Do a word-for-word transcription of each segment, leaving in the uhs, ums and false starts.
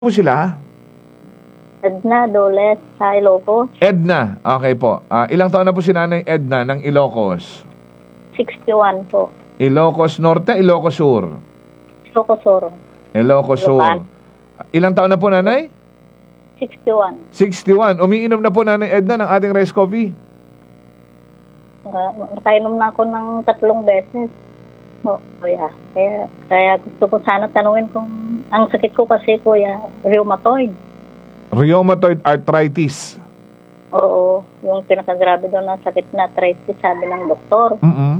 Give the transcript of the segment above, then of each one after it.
po sila? Edna Doles sa Ilocos. Edna. Okay po. Ah, ilang taon na po si Nanay Edna ng Ilocos? sixty-one po. Ilocos Norte, Ilocos Sur? Ilocos Sur. Ilocos Sur. Local. Ilang taon na po, Nanay? sixty-one. sixty-one. Umiinom na po, Nanay Edna, ng ating rice coffee? Uh, nakainom na ako ng tatlong beses. Oh, kuya. Kaya, kaya gusto ko sana tanungin kung ang sakit ko kasi, kuya, rheumatoid. Rheumatoid arthritis. Oo, yung pinakagrabe doon na sakit na arthritis, sabi ng doktor. Mm-mm.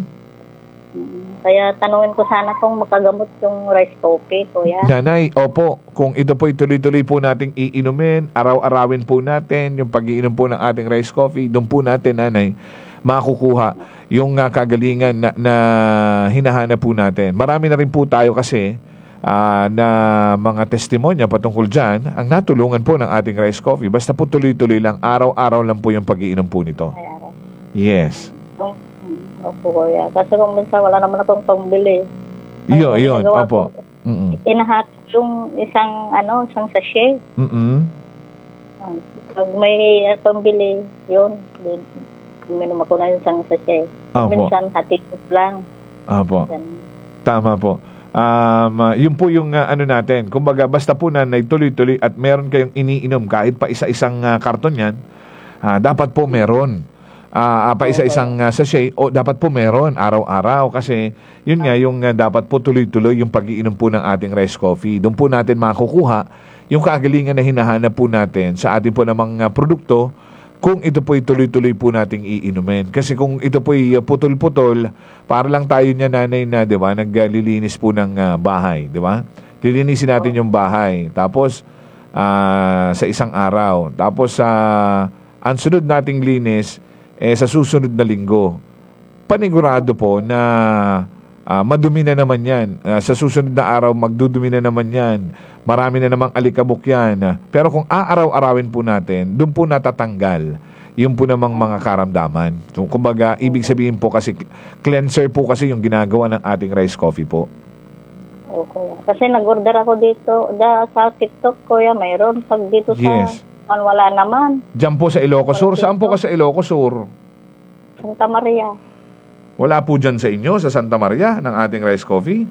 Mm, Kaya tanungin ko sana kung makagamot yung rice coffee, kuya. Nanay, opo, kung ito po tuloy-tuloy po nating iinumin, araw-arawin po natin yung pag-iinom po ng ating rice coffee, doon po natin, Nanay, makukuha yung uh, kagalingan na, na hinahanap po natin. Marami na rin po tayo kasi uh, na mga testimonya patungkol dyan, ang natulungan po ng ating rice coffee. Basta po tuloy-tuloy lang, araw-araw lang po yung pag-iinom po nito. Kaya, Yes. um, opo, kuya. Kasi kung minsan wala naman akong pangbili. Yun, Ang yun, ginagawa opo. ko, Mm-mm. Inahat yung isang, ano, isang sachet. Mm-mm. Ah, Pag may uh, pambili, yun. Din, uminom ako na yung isang sachet. Opo. Minsan, hatid lang. Opo. Ganun. Tama po. Um, uh, yun po yung uh, ano natin. Kumbaga, basta po na tuloy-tuloy at meron kayong iniinom kahit pa isa-isang uh, karton yan, uh, dapat po meron. Uh, uh, pa isa-isang uh, sachet o dapat po meron araw-araw kasi yun nga yung uh, dapat po tuloy-tuloy yung pag-iinom po ng ating rice coffee. Doon po natin makukuha yung kagalingan na hinahanap po natin sa ating po namang uh, produkto kung ito po'y tuloy-tuloy po nating iinumin. Kasi kung ito po'y uh, putol-putol, para lang tayo niya, Nanay, na, di ba, naglilinis po ng uh, bahay, di ba? Lilinisin natin yung bahay. Tapos, uh, sa isang araw. Tapos, sa uh, ang sunod nating linis, eh, sa susunod na linggo. Panigurado po na uh, madumi na naman yan. Uh, sa susunod na araw, magdudumi na naman yan. Marami na namang alikabok yan. Pero kung aaraw-arawin po natin, doon po natatanggal yung po namang mga karamdaman. So, kumbaga, ibig sabihin po kasi, cleanser po kasi yung ginagawa ng ating rice coffee po. Oo, kuya. Kasi nag-order ako dito da, sa TikTok, kuya, mayroon. Pag dito Yes. sa an, wala naman. Diyan po sa Ilocos Sur. Saan po ka sa Ilocos Sur? Santa Maria. Wala po dyan sa inyo, sa Santa Maria, ng ating rice coffee?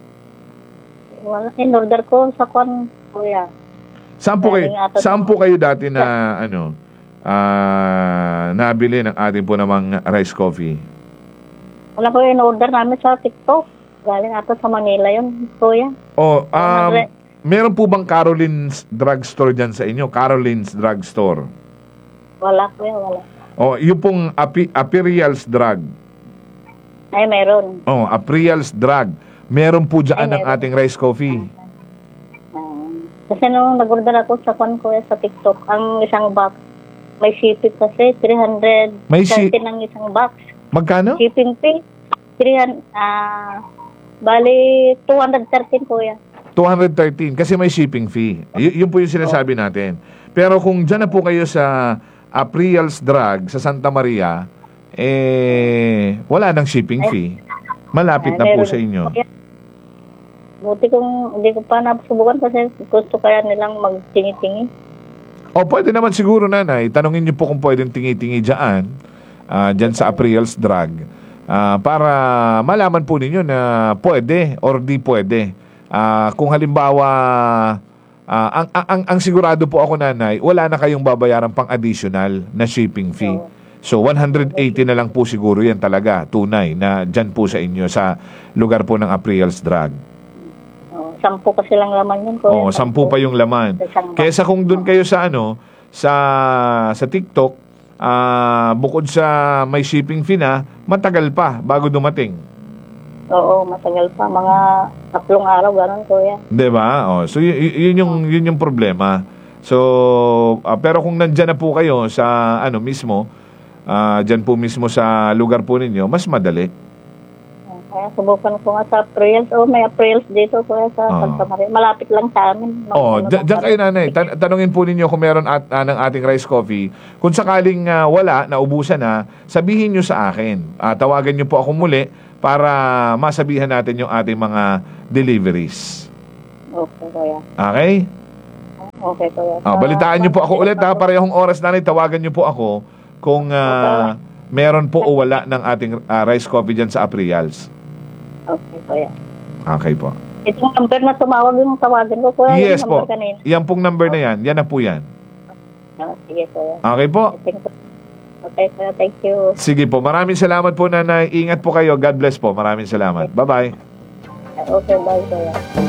Wala. In-order ko sa kwan, kuya. Saan po kayo, Galing ata saan sa- po kayo dati na, ano, ah, nabili ng ating po namang rice coffee? Wala ko in-order namin sa TikTok. Galing ata sa Manila yun, kuya. O, um, Re- meron po bang Caroline's Drugstore dyan sa inyo? Caroline's Drugstore. Wala, kuya, wala. O, yung pong Api, Apirial's Drug. Ay, mayroon. O, Apirial's Drug. Meron po dyan Ay, ng meron. ating rice coffee. Um, kasi nung nag-order ako sa kwan, kuya, sa TikTok, ang isang box, may shipping kasi, three hundred May shi- thirty ng isang box. Magkano? Shipping fee, three hundred, ah, bali, two hundred thirteen, kuya. two hundred thirteen kasi may shipping fee. Y- yun po yung sinasabi natin. Pero kung dyan na po kayo sa April's Drug sa Santa Maria, eh, wala nang shipping fee. Malapit na Ay, po meron. sa inyo. Kuya, buti kung hindi ko pa nasubukan kasi gusto kaya nilang magtingi-tingi. O pwede naman siguro, Nanay, tanungin niyo po kung pwedeng tingi-tingi dyan, ah, dyan sa April's Drug, ah, para malaman po ninyo na pwede or di pwede. Ah, kung halimbawa, ah, ang, ang, ang, ang sigurado po ako, Nanay, wala na kayong babayaran pang additional na shipping fee. Oo. So, one hundred eighty na lang po siguro yan talaga, tunay, na dyan po sa inyo, sa lugar po ng April's Drug. Oh, sampu kasi lang laman yun, kuya. Oo, sampu pa yung laman. Sa isang box. Kesa kung doon kayo sa ano, sa sa TikTok, ah, bukod sa may shipping fee na, matagal pa bago dumating. Oo, matagal pa. Mga tatlong araw, gano'n, kuya. 'Di ba? Oh, so y- y- yun yung yun yung problema. So, ah, pero kung nandiyan na po kayo sa ano mismo, ah diyan po mismo sa lugar po ninyo, mas madali. Kaya subukan ko nga sa Aprils. Oh, may Aprils dito, kuya, sa Oo. Santa Maria. Malapit lang sa amin. Mga Oh, ano d- lang diyan kami. kayo, Nanay. Tan- tanungin po ninyo kung meron at ah, ng ating rice coffee. Kung sakaling ah, wala, naubusan na, sabihin nyo sa akin. Ah, tawagan nyo po ako muli para masabihan natin yung ating mga deliveries. Okay, kuya. Okay? Okay, kuya. Ah, balitaan niyo po ako ulit ha, parehong oras nanay, tawagan niyo po ako kung ah, meron po o wala ng ating ah, rice coffee dyan sa Aprials. Okay, kuya. Okay po. Itong number na tumawag yung tawagin ko, kuya. Yes yung po. number kanina. Yan pong number na yan. Yan na po yan. Ah, sige, kuya. Okay po. Thank you. Okay, kuya. Thank you. Sige po. Maraming salamat po nanay. Ingat po kayo. God bless po. Maraming salamat. Bye-bye. Okay, bye, kuya.